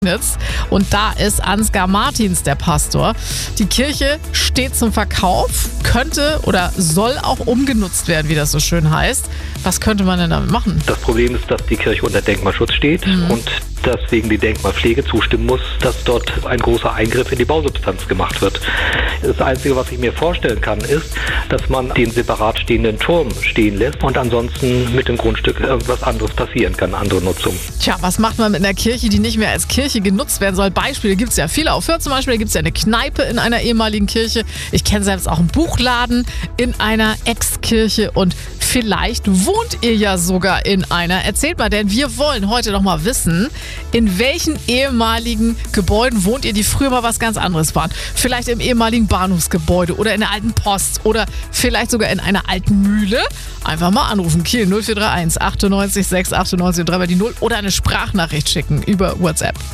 Und da ist Ansgar Martins der Pastor. Die Kirche steht zum Verkauf, könnte oder soll auch umgenutzt werden, wie das so schön heißt. Was könnte man denn damit machen? Das Problem ist, dass die Kirche unter Denkmalschutz steht und deswegen die Denkmalpflege zustimmen muss, dass dort ein großer Eingriff in die Bausubstanz gemacht wird. Das Einzige, was ich mir vorstellen kann, ist, dass man den separat stehenden Turm stehen lässt und ansonsten mit dem Grundstück irgendwas anderes passieren kann, andere Nutzung. Tja, was macht man mit einer Kirche, die nicht mehr als Kirche genutzt werden soll? Beispiele gibt es ja viele. Auf Fürth zum Beispiel gibt es ja eine Kneipe in einer ehemaligen Kirche. Ich kenne selbst auch einen Buchladen in einer Ex-Kirche und vielleicht wohnt ihr ja sogar in einer. Erzählt mal, denn wir wollen heute noch mal wissen, in welchen ehemaligen Gebäuden wohnt ihr, die früher mal was ganz anderes waren. Vielleicht im ehemaligen Bahnhofsgebäude oder in der alten Post oder vielleicht sogar in einer alten Mühle. Einfach mal anrufen. Kiel 0431 98 6 98 3 die 0 oder eine Sprachnachricht schicken über WhatsApp.